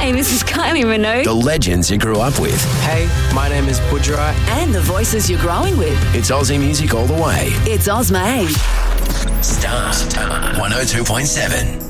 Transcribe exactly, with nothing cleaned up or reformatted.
Hey, this is Kylie Minogue. The legends you grew up with. Hey, my name is Budrai. And the voices you're growing with. It's Aussie music all the way. It's Ozma. Star one oh two point seven.